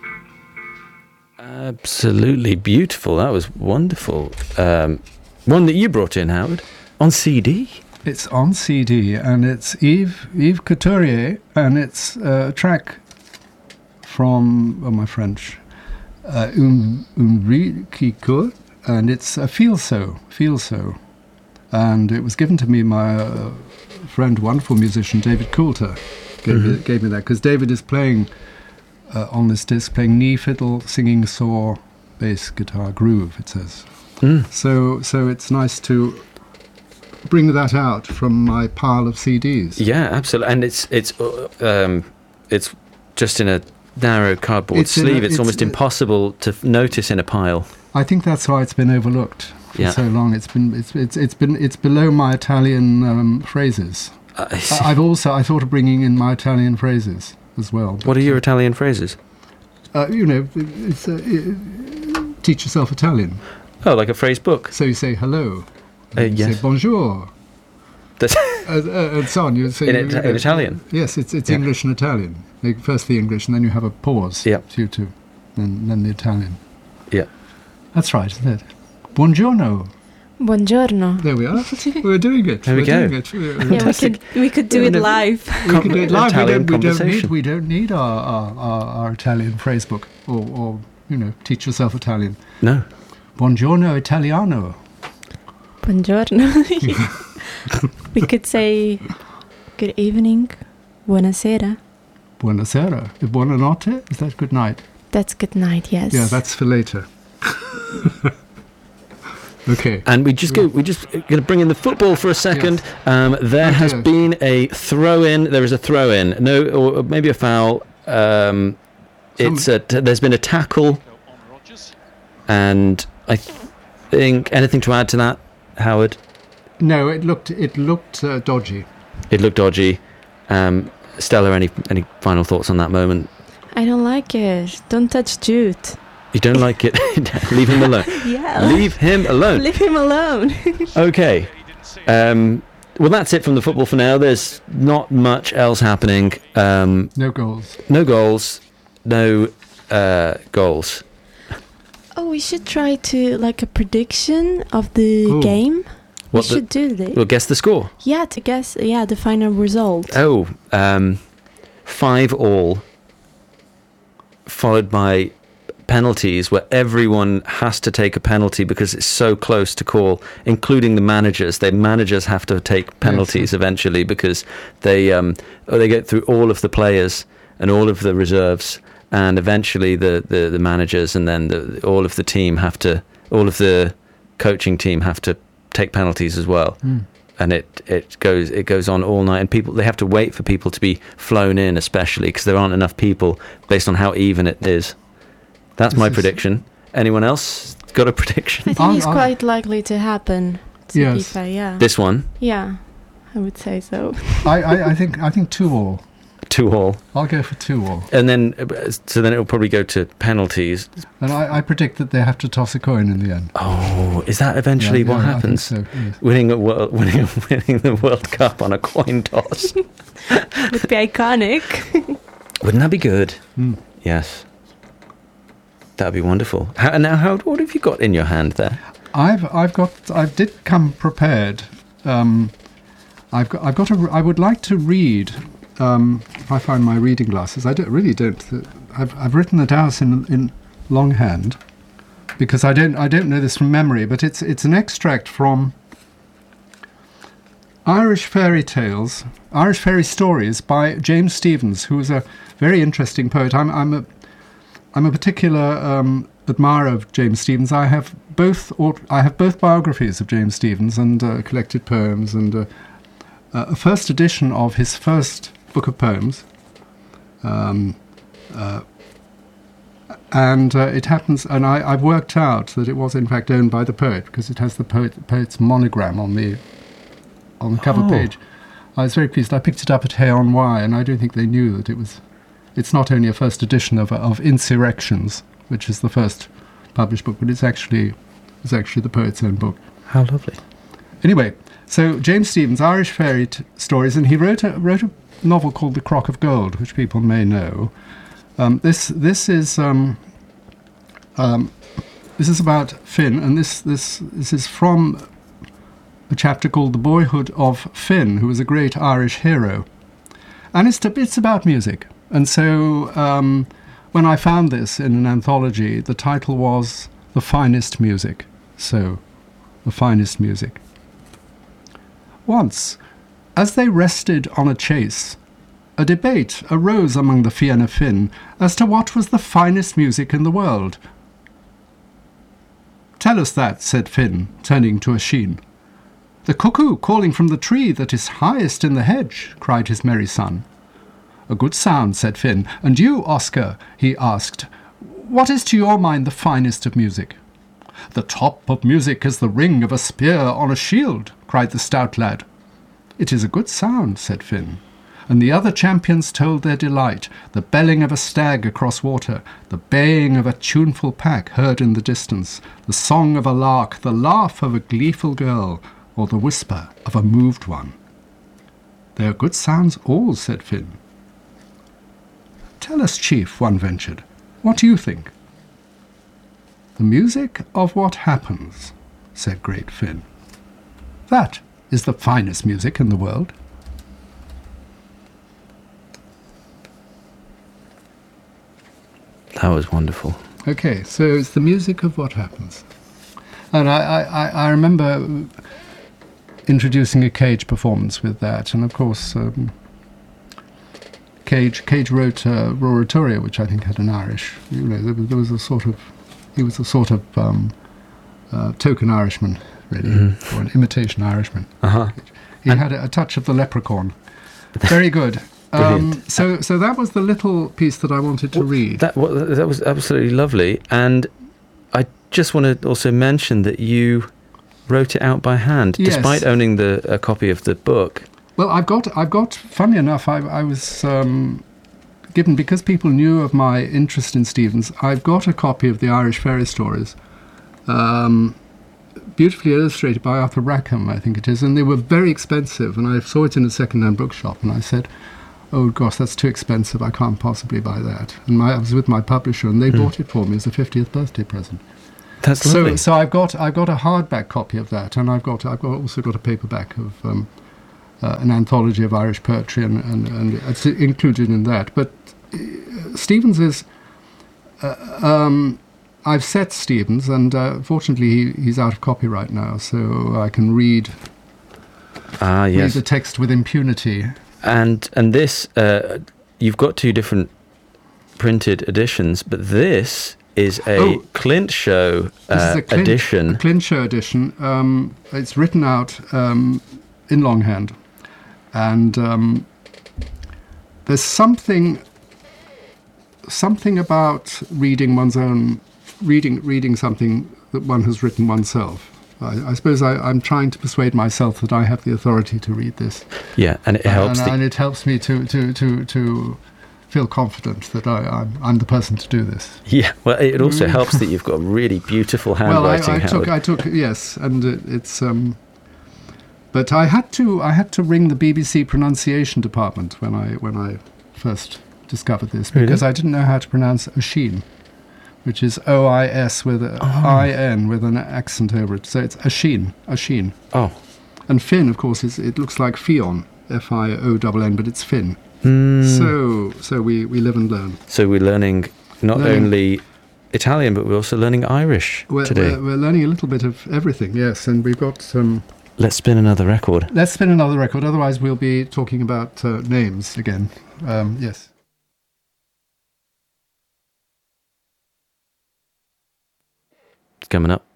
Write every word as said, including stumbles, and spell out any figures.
Absolutely beautiful. That was wonderful. Um, one that you brought in, Howard, on C D. It's on C D, and it's Yves, Yves Couturier, and it's a track from, oh, my French, uh, Un, Un Riz qui court, and it's a Feel So, Feel So. And it was given to me by a friend, wonderful musician, David Coulter, gave, mm-hmm. me, gave me that, because David is playing uh, on this disc, playing knee fiddle, singing saw, bass, guitar, groove, it says. Mm. So, so it's nice to bring that out from my pile of C Ds. Yeah, absolutely. And it's it's uh, um, it's just in a narrow cardboard it's sleeve. A, it's, it's almost a, impossible to f- notice in a pile. I think that's why it's been overlooked for yeah. so long. It's been it's it's it's been it's below my Italian um, phrases. Uh, I I've also I thought of bringing in my Italian phrases as well. What are your Italian phrases? Uh, you know, it's, uh, it, teach yourself Italian. Oh, like a phrase book. So you say hello. Uh, you yes. say bonjour. That's uh, uh, and so on. You say in, you, it, in Italian. Yes, it's it's yeah. English and Italian. Like first the English, and then you have a pause. Yeah. You two, and then the Italian. Yeah. That's right, isn't it? Buongiorno. Buongiorno. There we are. We're doing it. There we We're go. Doing it. We're yeah, we could we could do it live. We could do it live. We don't, we don't conversation. need we don't need our our, our, our Italian phrase book or, or you know teach yourself Italian. No. Buongiorno Italiano. Buongiorno. We could say good evening, buonasera. Buonasera. Buonanotte. Is that good night? That's good night. Yes. Yeah, that's for later. Okay. And we just go. We just going to bring in the football for a second. Yes. Um, there okay. has been a throw in. There is a throw in. No, or maybe a foul. Um, it's a. T- there's been a tackle. And I th- think anything to add to that, Howard? No, it looked it looked uh, dodgy. It looked dodgy. Um, Stella, any any final thoughts on that moment? I don't like it. Don't touch Jude. You don't like it? Leave him alone. Yeah. Leave him alone. Leave him alone. Okay. Um, well, that's it from the football for now. There's not much else happening. Um, no goals. No goals. No uh, goals. Oh, we should try to like a prediction of the Ooh. game. What we the, should do this. We'll guess the score. Yeah, to guess. Yeah, the final result. Oh, um, five all. Followed by penalties where everyone has to take a penalty because it's so close to call, including the managers. The managers have to take penalties yes. eventually because they um, they get through all of the players and all of the reserves, and eventually the, the, the managers and then the, all of the team have to, all of the coaching team have to take penalties as well. Mm. And it, it goes it goes on all night, and people they have to wait for people to be flown in, especially because there aren't enough people based on how even it is. That's this my prediction. Anyone else got a prediction? I think oh, it's oh. quite likely to happen. To yes. fair, yeah. This one? Yeah, I would say so. I, I, I think I think two all. Two all. I'll go for two all. And then, so then it will probably go to penalties. And I, I predict that they have to toss a coin in the end. Oh, is that eventually yeah, what yeah, happens? I think so, yes. Winning a world, winning, winning the World Cup on a coin toss would be iconic. Wouldn't that be good? Mm. Yes. That'd be wonderful. How, now, how what have you got in your hand there? I've I've got I did come prepared. Um, I've got I've got a I would like to read. Um, if I find my reading glasses, I don't, really don't. I've I've written it out in in longhand because I don't I don't know this from memory. But it's it's an extract from Irish Fairy Tales, Irish Fairy Stories by James Stephens, who is a very interesting poet. I'm I'm a I'm a particular um, admirer of James Stephens. I have both or, I have both biographies of James Stephens and uh, collected poems and uh, uh, a first edition of his first book of poems. Um, uh, and uh, it happens, and I, I've worked out that it was in fact owned by the poet because it has the poet, poet's monogram on the on the cover oh. page. I was very pleased. I picked it up at Hay on Wye, and I don't think they knew that it was. It's not only a first edition of of Insurrections, which is the first published book, but it's actually it's actually the poet's own book. How lovely! Anyway, so James Stephens, Irish Fairy t- Stories, and he wrote a wrote a novel called The Crock of Gold, which people may know, Um, this this is um, um, this is about Finn, and this this this is from a chapter called "The Boyhood of Finn," who was a great Irish hero, and it's it's about music. And so um, when I found this in an anthology, the title was "The Finest Music." So, the finest music. Once, as they rested on a chase, a debate arose among the Fianna Fáin as to what was the finest music in the world. "Tell us that," said Finn, turning to Oisin. "The cuckoo calling from the tree that is highest in the hedge," cried his merry son. "A good sound," said Finn. "And you, Oscar," he asked, "what is to your mind the finest of music?" "The top of music is the ring of a spear on a shield," cried the stout lad. "It is a good sound," said Finn. And the other champions told their delight, the belling of a stag across water, the baying of a tuneful pack heard in the distance, the song of a lark, the laugh of a gleeful girl, or the whisper of a moved one. "They are good sounds all," said Finn. "Tell us, Chief," one ventured, "what do you think?" "The music of what happens," said great Finn. "That is the finest music in the world." That was wonderful. Okay, so it's the music of what happens. And I, I, I remember introducing a Cage performance with that, and of course um, Cage Cage wrote uh, Roratoria, which I think had an Irish, you know, there was, there was a sort of, he was a sort of um, uh, token Irishman, really, mm-hmm. or an imitation Irishman. Uh-huh. He and had a, a touch of the leprechaun. Very good. Um, so, so that was the little piece that I wanted to well, read. That, well, that was absolutely lovely, and I just want to also mention that you wrote it out by hand, yes. despite owning the a copy of the book. Well, I've got, I've got. Funny enough, I, I was um, given, because people knew of my interest in Stevens. I've got a copy of the Irish Fairy Stories, um, beautifully illustrated by Arthur Rackham, I think it is, and they were very expensive. And I saw it in a second-hand bookshop, and I said, "Oh gosh, that's too expensive. I can't possibly buy that." And my, I was with my publisher, and they mm. bought it for me as a fiftieth birthday present. That's so, lovely. So I've got I've got a hardback copy of that, and I've got I've got, also got a paperback of um, uh, an anthology of Irish poetry, and, and, and it's included in that. But uh, Stevens is. Uh, um, I've set Stevens, and uh, fortunately he, he's out of copyright now, so I can read. Ah, yes. Read the text with impunity. And and this, uh, you've got two different printed editions, but this is a oh, Clint Show uh, this is a Clint, edition. A Clint Show edition. Um, it's written out um, in longhand, and um, there's something something about reading one's own reading reading something that one has written oneself. I, I suppose I, I'm trying to persuade myself that I have the authority to read this. Yeah, and it helps. Uh, and, and it helps me to to to, to feel confident that I, I'm, I'm the person to do this. Yeah, well, it also helps that you've got really beautiful handwriting. Well, I, I took, I took, yes, and it, it's. Um, but I had to, I had to ring the B B C pronunciation department when I when I first discovered this, because really? I didn't know how to pronounce Oisin, which is O I S with a oh. I N with an accent over it. So it's Oisin, Oisin. Oh. And Finn, of course, is it looks like Fionn, F I O N N, but it's Finn. Mm. So so we, we live and learn. So we're learning not learning. only Italian, but we're also learning Irish we're, today. We're, we're learning a little bit of everything, yes. And we've got some... Um, Let's spin another record. Let's spin another record. Otherwise, we'll be talking about uh, names again. Um, yes. Coming up.